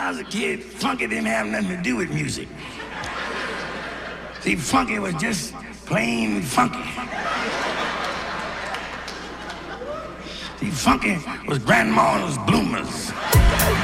I was a kid, funky didn't have nothing to do with music. See, funky was just plain funky. See, funky was grandma's bloomers.